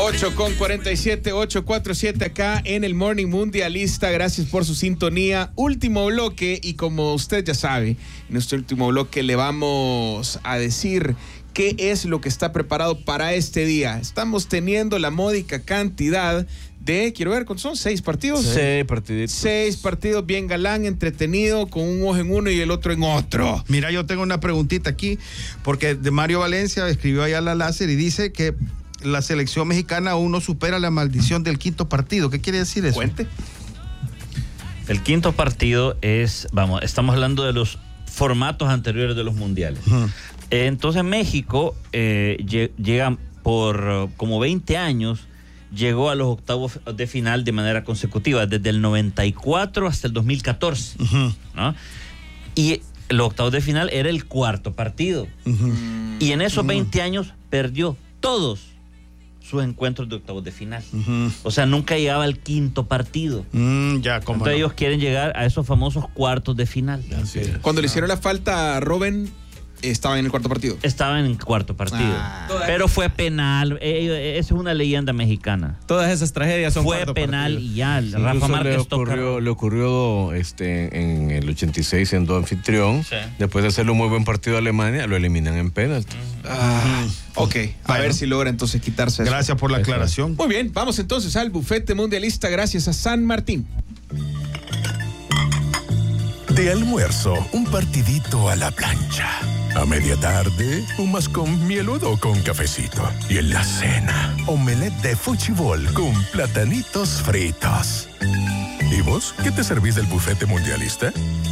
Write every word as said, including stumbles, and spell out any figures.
ocho con cuarenta y siete, ocho cuarenta y siete acá en el Morning Mundialista. Gracias por su sintonía. Último bloque, y como usted ya sabe, en nuestro último bloque le vamos a decir qué es lo que está preparado para este día. Estamos teniendo la módica cantidad de, quiero ver, ¿cuántos son? ¿Seis partidos? Seis partiditos. Seis partidos bien galán, entretenido, con un ojo en uno y el otro en otro. Mira, yo tengo una preguntita aquí, porque de Mario Valencia escribió allá la láser y dice que la selección mexicana aún no supera la maldición del quinto partido. ¿Qué quiere decir eso? Cuente. El quinto partido es, vamos, estamos hablando de los formatos anteriores de los mundiales. Uh-huh. Entonces México eh, llega por uh, como veinte años, llegó a los octavos de final de manera consecutiva, desde el noventa y cuatro hasta el dos mil catorce, uh-huh. ¿no? Y los octavos de final era el cuarto partido. Uh-huh. Y en esos uh-huh. veinte años perdió todos sus encuentros de octavos de final. Uh-huh. O sea, nunca llegaba al quinto partido. Mm, ya, ¿cómo Entonces no? ellos quieren llegar a esos famosos cuartos de final. Así es. Cuando le hicieron la falta a Robben, estaba en el cuarto partido. Estaba en el cuarto partido. Ah. Pero fue penal. Eh, esa es una leyenda mexicana. Todas esas tragedias son Fue penal partido. y ya. Sí, Rafa Márquez le ocurrió, toca. le ocurrió este, en el ochenta y seis siendo anfitrión. Sí. Después de hacerle un muy buen partido a Alemania, lo eliminan en penalti. Ah, ok, a bueno. ver si logra entonces quitarse eso. Gracias por la aclaración. Muy bien, vamos entonces al bufete mundialista gracias a San Martín. De almuerzo, un partidito a la plancha. A media tarde, un más con mieludo con cafecito. Y en la cena, omelette de fuchibol con platanitos fritos. ¿Y vos qué te servís del bufete mundialista?